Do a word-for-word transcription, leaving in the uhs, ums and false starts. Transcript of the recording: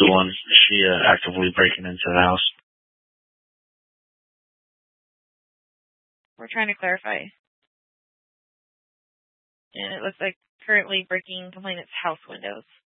the one? Is she uh, actively breaking into the house? We're trying to clarify. And it looks like currently breaking complainant's house windows.